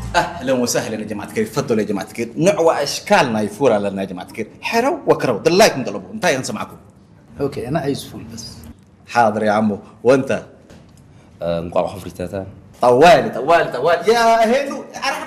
اهلا وسهلا يا جماعه الخير، تفضلوا يا جماعه الخير، نوع واشكالنا يفور لنا يا جماعه الخير، حرو وكرو ضلايكم طلبوا انت ينسى معكم. اوكي انا عايز فول بس. حاضر يا عمو، وانت؟ مقاومة فريتاتا. طوالي يا هينو،